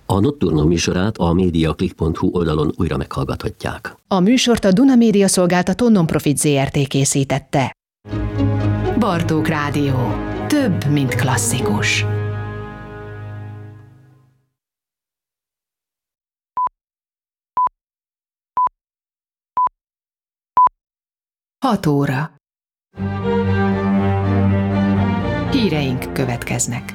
A Nocturno műsorát a mediaclick.hu oldalon újra meghallgathatják. A műsort a Duna Média Szolgáltató Non-Profit Zrt. Készítette. Bartók Rádió. Több, mint klasszikus. Hat óra. Híreink következnek.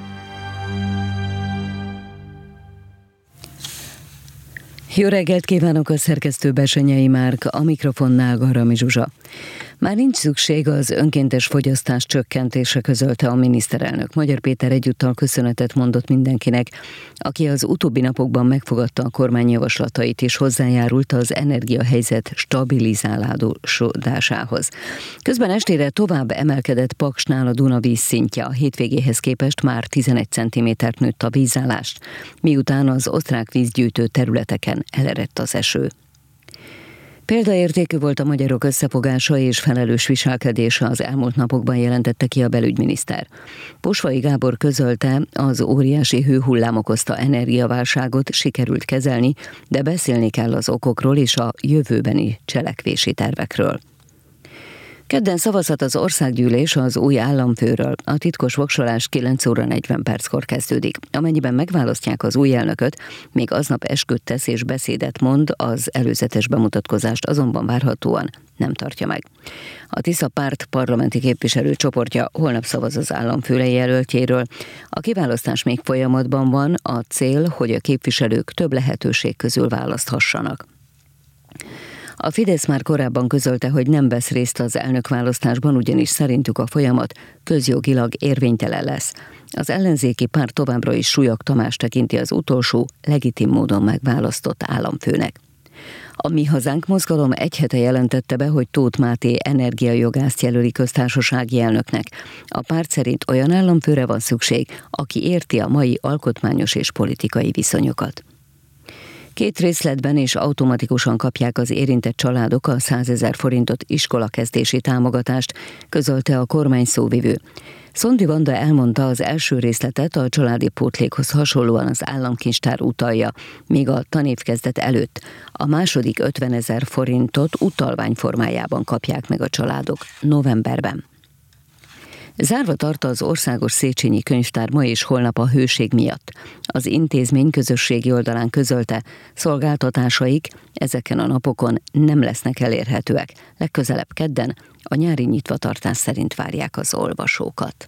Jó reggelt kívánok, a szerkesztő Besenyei Márk, a mikrofonnál Garami Zsuzsa. Már nincs szükség az önkéntes fogyasztás csökkentése, közölte a miniszterelnök. Magyar Péter egyúttal köszönetet mondott mindenkinek, aki az utóbbi napokban megfogadta a kormány javaslatait és hozzájárult az energiahelyzet stabilizálásához. Közben estére tovább emelkedett Paksnál a Duna vízszintje, a hétvégéhez képest már 11 cm-t nőtt a vízállást, miután az osztrák vízgyűjtő területeken elerett az eső. Példaértékű volt a magyarok összefogása és felelős viselkedése az elmúlt napokban, jelentette ki a belügyminiszter. Posvai Gábor közölte, az óriási hőhullám okozta energiaválságot sikerült kezelni, de beszélni kell az okokról és a jövőbeni cselekvési tervekről. Kedden szavazhat az országgyűlés az új államfőről. A titkos voksolás 9 óra 40 perckor kezdődik. Amennyiben megválasztják az új elnököt, még aznap esküt tesz és beszédet mond, az előzetes bemutatkozást azonban várhatóan nem tartja meg. A Tisza párt parlamenti képviselőcsoportja holnap szavaz az államfő jelöltjéről. A kiválasztás még folyamatban van, a cél, hogy a képviselők több lehetőség közül választhassanak. A Fidesz már korábban közölte, hogy nem vesz részt az elnökválasztásban, ugyanis szerintük a folyamat közjogilag érvénytelen lesz. Az ellenzéki párt továbbra is Súlyog Tamás tekinti az utolsó, legitim módon megválasztott államfőnek. A Mi Hazánk mozgalom egy hete jelentette be, hogy Tóth Máté energiajogászt jelöli köztársasági elnöknek. A párt szerint olyan államfőre van szükség, aki érti a mai alkotmányos és politikai viszonyokat. 2 részletben és automatikusan kapják az érintett családok a 100 000 forintot iskolakezdési támogatást, közölte a kormány szóvivő. Szondi Vanda elmondta, az első részletet a családi pótlékhoz hasonlóan az államkincstár utalja, míg a tanévkezdet előtt a második 50 000 forintot utalvány formájában kapják meg a családok novemberben. Zárva tart az Országos Széchenyi Könyvtár ma és holnap a hőség miatt. Az intézmény közösségi oldalán közölte, szolgáltatásaik ezeken a napokon nem lesznek elérhetőek. Legközelebb kedden a nyári nyitvatartás szerint várják az olvasókat.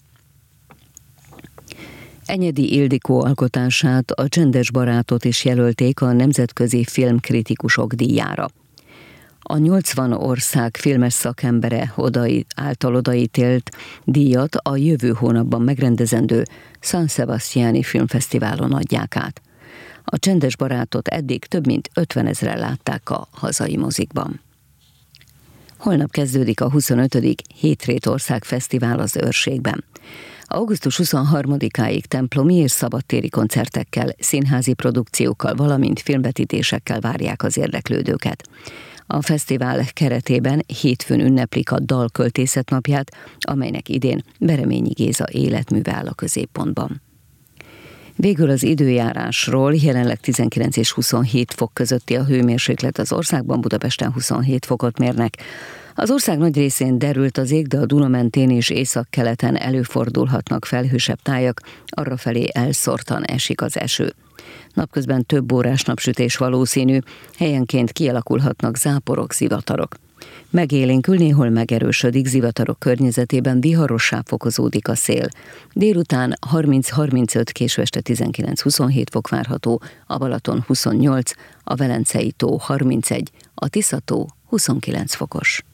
Enyedi Ildikó alkotását, a Csendes barátot is jelölték a Nemzetközi Filmkritikusok díjára. A 80 ország filmes szakembere által odaítélt díjat a jövő hónapban megrendezendő San Sebastiani Filmfesztiválon adják át. A Csendes barátot eddig több mint 50 000-en látták a hazai mozikban. Holnap kezdődik a 25. Hétrétország Fesztivál az Őrségben. Augusztus 23-áig templomi és szabadtéri koncertekkel, színházi produkciókkal, valamint filmvetítésekkel várják az érdeklődőket. A fesztivál keretében hétfőn ünneplik a Dalköltészet napját, amelynek idén Bereményi Géza életműve áll a középpontban. Végül az időjárásról: jelenleg 19 és 27 fok közötti a hőmérséklet az országban, Budapesten 27 fokot mérnek. Az ország nagy részén derült az ég, de a Duna mentén és északkeleten előfordulhatnak felhősebb tájak, arrafelé elszórtan esik az eső. Napközben több órás napsütés valószínű, helyenként kialakulhatnak záporok, zivatarok. Megélénkül, néhol megerősödik, zivatarok környezetében viharossá fokozódik a szél. Délután 30-35, késő este 19-27 fok várható, a Balaton 28, a Velencei tó 31, a Tisza tó 29 fokos.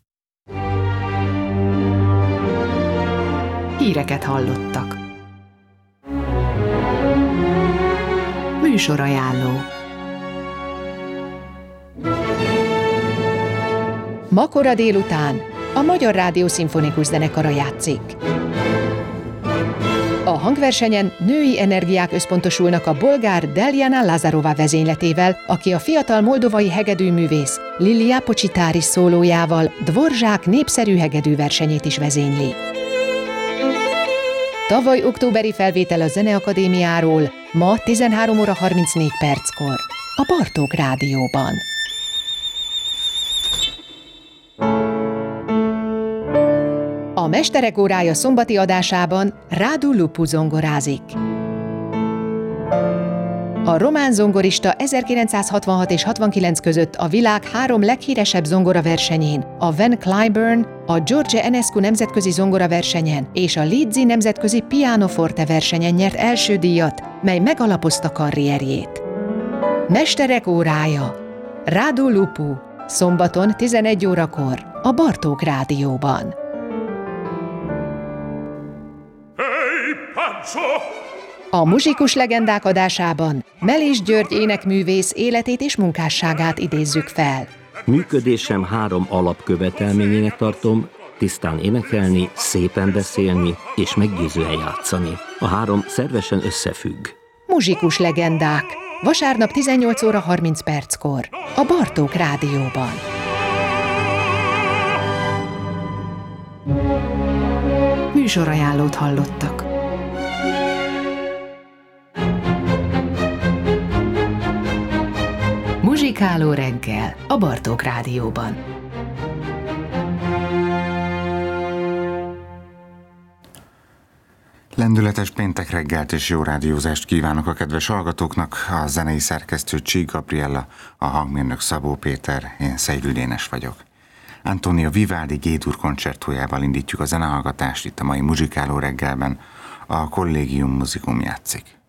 Híreket hallottak. Műsorajánló. Ma kora délután a Magyar Rádió Szimfonikus Zenekara játszik. A hangversenyen női energiák összpontosulnak a bolgár Deljana Lazarova vezényletével, aki a fiatal moldovai hegedűművész Lilia Pocsitáris szólójával Dvorzsák népszerű hegedűversenyét is vezényli. Tavaly októberi felvétel a Zeneakadémiáról Ma 13 óra 34 perckor a Bartók Rádióban. A Mesterek órája szombati adásában Radu Lupu zongorázik. A román zongorista 1966 és 69 között a világ 3 leghíresebb zongoraversenyén, a Van Cliburn, a George Enescu nemzetközi zongoraversenyen és a Leeds nemzetközi pianoforte versenyen nyert első díjat, mely megalapozta karrierjét. Mesterek órája, Radu Lupu, szombaton 11 órakor a Bartók Rádióban. A muzsikus legendák adásában Melis György énekművész életét és munkásságát idézzük fel. Működésem 3 alapkövetelményének tartom: tisztán énekelni, szépen beszélni és meggyőzően játszani. A 3 szervesen összefügg. Muzsikus legendák. Vasárnap 18 óra 30 perckor a Bartók Rádióban. Műsorajánlót hallottak. Muzsikáló reggel a Bartók Rádióban. Lendületes péntek reggelt és jó rádiózást kívánok a kedves hallgatóknak. A zenei szerkesztő Csík Gabriella, a hangmérnök Szabó Péter, én Szegő Dénes vagyok. Antonio Vivaldi G-dur koncertójával indítjuk a zenehallgatást itt a mai Muzsikáló reggelben. A Collegium Musicum játszik.